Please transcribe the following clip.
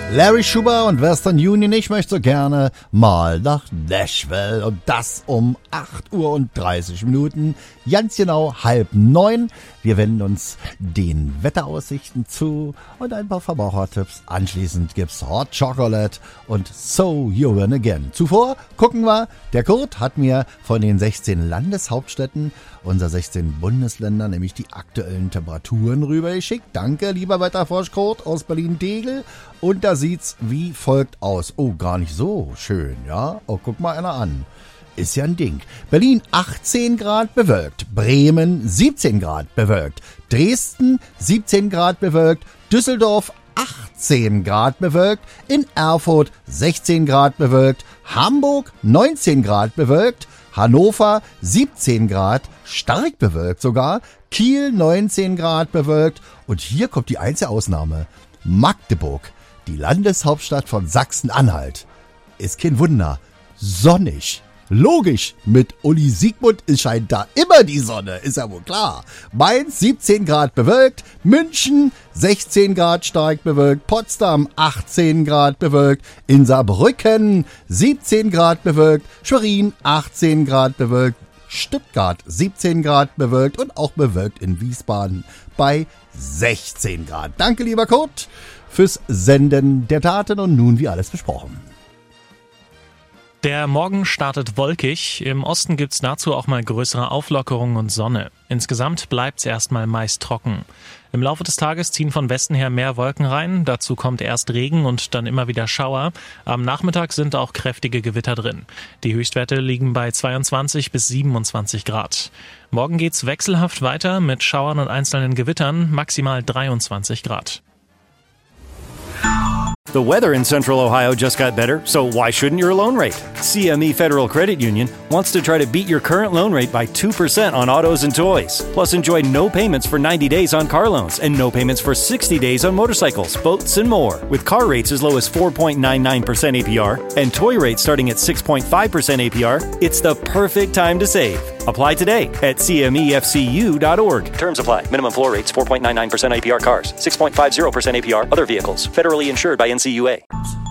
Larry Schuber und Western Union, ich möchte so gerne mal nach Nashville und das um 8:30 ganz genau 8:30. Wir wenden uns den Wetteraussichten zu und ein paar Verbrauchertipps. Anschließend gibt's Hot Chocolate und So You Win Again. Zuvor gucken wir, der Kurt hat mir von den 16 Landeshauptstädten unserer 16 Bundesländer nämlich die aktuellen Temperaturen rübergeschickt. Danke, lieber Wetterfrosch Kurt aus Berlin-Tegel. Und da sieht's wie folgt aus. Oh, gar nicht so schön, ja? Oh, guck mal einer an. Ist ja ein Ding. Berlin 18 Grad bewölkt. Bremen 17 Grad bewölkt. Dresden 17 Grad bewölkt. Düsseldorf 18 Grad bewölkt. In Erfurt 16 Grad bewölkt. Hamburg 19 Grad bewölkt. Hannover 17 Grad, stark bewölkt sogar. Kiel 19 Grad bewölkt. Und hier kommt die einzige Ausnahme. Magdeburg, die Landeshauptstadt von Sachsen-Anhalt. Ist kein Wunder. Sonnig. Logisch, mit Uli Siegmund scheint da immer die Sonne, ist ja wohl klar. Mainz 17 Grad bewölkt, München 16 Grad stark bewölkt, Potsdam 18 Grad bewölkt, in Saarbrücken 17 Grad bewölkt, Schwerin 18 Grad bewölkt, Stuttgart 17 Grad bewölkt und auch bewölkt in Wiesbaden bei 16 Grad. Danke, lieber Kurt, fürs Senden der Daten und nun wie alles besprochen. Der Morgen startet wolkig. Im Osten gibt's dazu auch mal größere Auflockerungen und Sonne. Insgesamt bleibt's erstmal meist trocken. Im Laufe des Tages ziehen von Westen her mehr Wolken rein. Dazu kommt erst Regen und dann immer wieder Schauer. Am Nachmittag sind auch kräftige Gewitter drin. Die Höchstwerte liegen bei 22 bis 27 Grad. Morgen geht's wechselhaft weiter mit Schauern und einzelnen Gewittern, maximal 23 Grad. The weather in Central Ohio just got better, so why shouldn't your loan rate? CME Federal Credit Union wants to try to beat your current loan rate by 2% on autos and toys. Plus, enjoy no payments for 90 days on car loans and no payments for 60 days on motorcycles, boats, and more. With car rates as low as 4.99% APR and toy rates starting at 6.5% APR, it's the perfect time to save. Apply today at cmefcu.org. Terms apply. Minimum floor rates 4.99% APR cars, 6.50% APR other vehicles. Federally insured by NCUA.